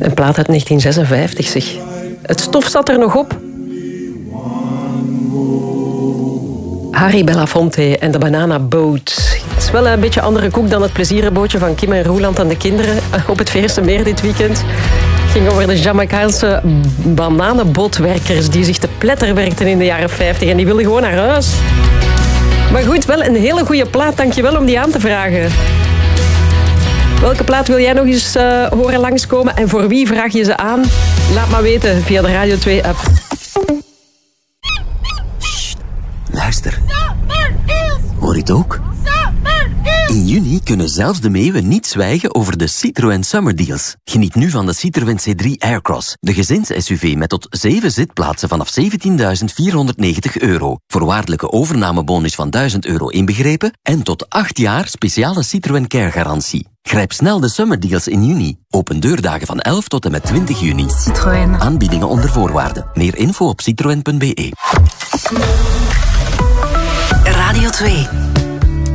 Een plaat uit 1956, zeg. Het stof zat er nog op. Harry Belafonte en de Banana Boat. Het is wel een beetje andere koek dan het plezierenbootje van Kim en Roeland en de kinderen op het Veerse dit weekend. Het ging over de Jamaicaanse bananenbootwerkers die zich te pletter werkten in de jaren 50 en die wilden gewoon naar huis. Maar goed, wel een hele goede plaat. Dankjewel om die aan te vragen. Welke plaat wil jij nog eens horen langskomen en voor wie vraag je ze aan? Laat maar weten via de Radio 2-app. Luister. Hoor je het ook? In juni kunnen zelfs de meeuwen niet zwijgen over de Citroën Summer Deals. Geniet nu van de Citroën C3 Aircross, de gezins-SUV met tot 7 zitplaatsen vanaf €17.490. Voorwaardelijke overnamebonus van €1.000 inbegrepen en tot 8 jaar speciale Citroën Care-garantie. Grijp snel de Summer Deals in juni. Open deurdagen van 11 tot en met 20 juni. Citroën. Aanbiedingen onder voorwaarden. Meer info op citroen.be. Radio 2.